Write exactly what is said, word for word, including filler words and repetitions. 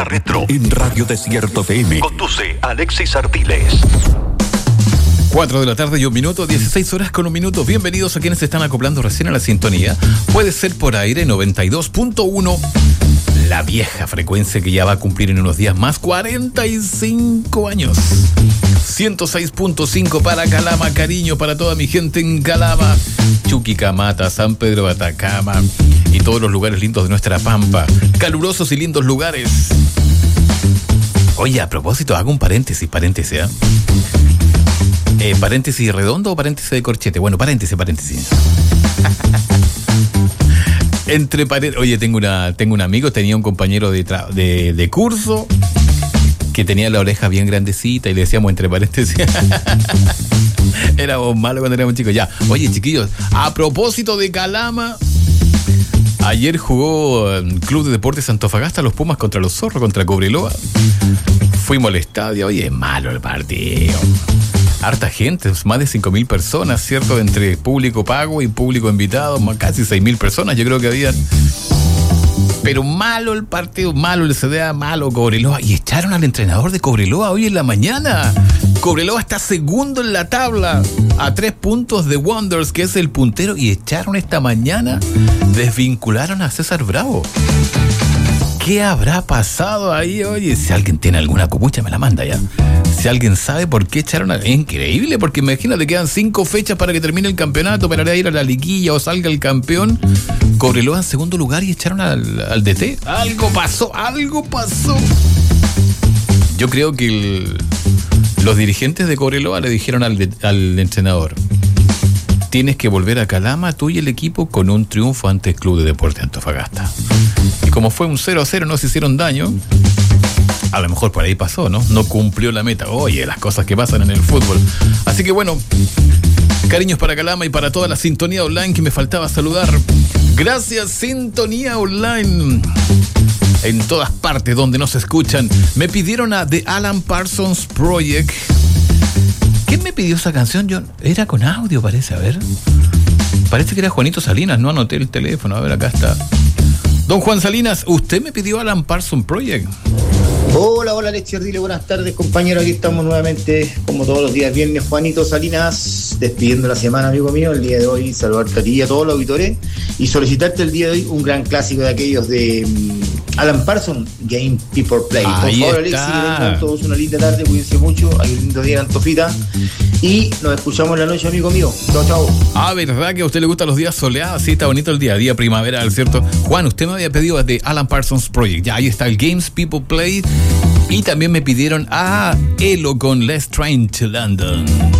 Retro en Radio Desierto F M. Conduce Alexis Artiles. cuatro de la tarde y un minuto, dieciséis horas con un minuto. Bienvenidos a quienes se están acoplando recién a la sintonía. Puede ser por aire noventa y dos punto uno, la vieja frecuencia que ya va a cumplir en unos días más cuarenta y cinco años. ciento seis punto cinco para Calama, cariño para toda mi gente en Calama, Chuquicamata, San Pedro de Atacama y todos los lugares lindos de nuestra Pampa. Calurosos y lindos lugares. Oye, a propósito, hago un paréntesis, paréntesis, ¿eh? Eh, ¿Paréntesis redondo o paréntesis de corchete? Bueno, paréntesis, paréntesis. Entre paréntesis. Oye, tengo una, tengo un amigo, tenía un compañero de, tra- de, de curso que tenía la oreja bien grandecita y le decíamos entre paréntesis. Éramos malos cuando éramos chicos. Ya, oye, chiquillos, a propósito de Calama, ayer jugó el Club de Deportes Antofagasta, los Pumas contra los Zorros, contra Cobreloa. Fuimos al estadio, oye, es malo el partido. Harta gente, más de cinco mil personas, ¿cierto? Entre público pago y público invitado, más casi seis mil personas, yo creo que habían. Pero malo el partido, malo el C D A, malo Cobreloa. Y echaron al entrenador de Cobreloa hoy en la mañana. Cobreloa está segundo en la tabla, a tres puntos de Wanderers, que es el puntero, y echaron esta mañana, desvincularon a César Bravo. ¿Qué habrá pasado ahí? Oye, si alguien tiene alguna copucha, me la manda ya. Si alguien sabe por qué echaron a... Es increíble, porque imagínate, quedan cinco fechas para que termine el campeonato, para ir a la liguilla o salga el campeón. Cobreloa en segundo lugar y echaron al, al D T. Algo pasó, algo pasó. Yo creo que el, los dirigentes de Cobreloa le dijeron al, de, al entrenador: tienes que volver a Calama, tú y el equipo, con un triunfo ante el Club de Deportes Antofagasta. Y como fue un cero a cero, no se hicieron daño. A lo mejor por ahí pasó, ¿no? No cumplió la meta. Oye, las cosas que pasan en el fútbol. Así que bueno, cariños para Calama y para toda la sintonía online que me faltaba saludar. Gracias, Sintonía Online. En todas partes donde nos escuchan. Me pidieron a The Alan Parsons Project. ¿Quién me pidió esa canción? Yo, era con audio, parece, a ver. Parece que era Juanito Salinas, no anoté el teléfono. A ver, acá está. Don Juan Salinas, ¿usted me pidió Alan Parsons Project? Hola, hola, Alexis Ardile, buenas tardes, compañeros. Aquí estamos nuevamente, como todos los días viernes. Juanito Salinas, despidiendo la semana, amigo mío. El día de hoy, saludarte a ti y a todos los auditores y solicitarte el día de hoy un gran clásico de aquellos de um, Alan Parsons, Game People Play. Por Ahí favor, está. Alexis, que tengan todos una linda tarde, cuídense mucho. Hay un lindo día en Antofita y nos escuchamos en la noche, amigo mío. Chao, chao. Ah, ¿verdad que a usted le gustan los días soleados? Sí, está bonito el día, día primaveral, ¿cierto? Juan, usted me había pedido de Alan Parsons Project. Ya, ahí está el Games People Play. Y también me pidieron a Elo con Let's Train to London.